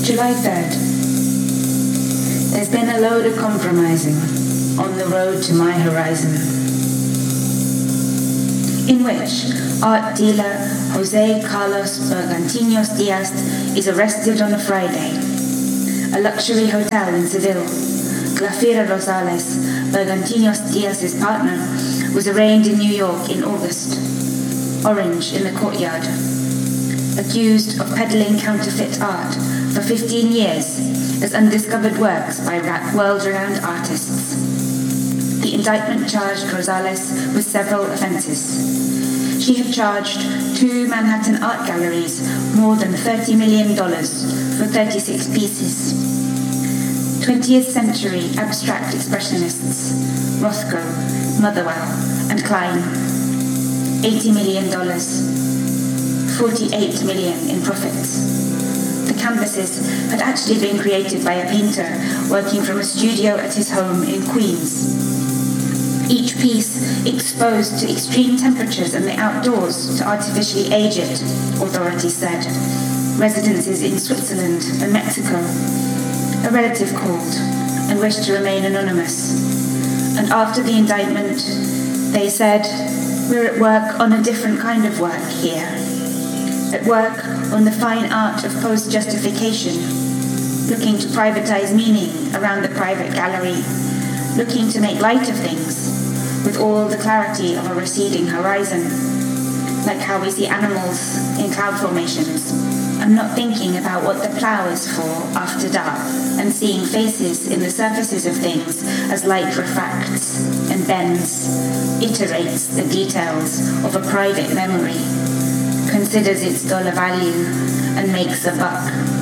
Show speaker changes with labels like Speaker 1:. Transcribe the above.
Speaker 1: July 3rd. There's been a load of compromising on the road to my horizon, in which art dealer Jose Carlos Bergantinos Diaz is arrested on a Friday. A luxury hotel in Seville, Glafira Rosales, Bergantinos Diaz's partner, was arraigned in New York in August. Orange in the courtyard. Accused of peddling counterfeit art for 15 years as undiscovered works by world-renowned artists. The indictment charged Rosales with several offences. She had charged 2 Manhattan art galleries more than $30 million for 36 pieces. 20th century abstract expressionists, Rothko, Motherwell, and Klein. $80 million, $48 million in profits. The canvases had actually been created by a painter working from a studio at his home in Queens. Each piece exposed to extreme temperatures and the outdoors to artificially age it, authorities said. Residences in Switzerland and Mexico. A relative called and wished to remain anonymous. And after the indictment, they said, "We're at work on a different kind of work here. At work on the fine art of post-justification, looking to privatize meaning around the private gallery, looking to make light of things with all the clarity of a receding horizon, like how we see animals in cloud formations, and not thinking about what the plow is for after dark, and seeing faces in the surfaces of things as light refracts and bends, iterates the details of a private memory, considers its dollar value, and makes a buck."